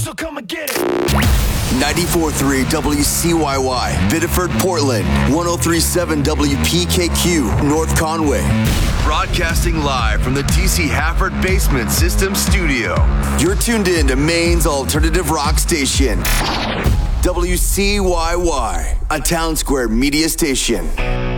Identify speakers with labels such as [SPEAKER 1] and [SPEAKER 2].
[SPEAKER 1] so come and get it.
[SPEAKER 2] 94.3 WCYY, Biddeford, Portland. 103.7 WPKQ, North Conway. Broadcasting live from the TC Hafford Basement System Studio. You're tuned in to Maine's alternative rock station. WCYY, a Town Square media station.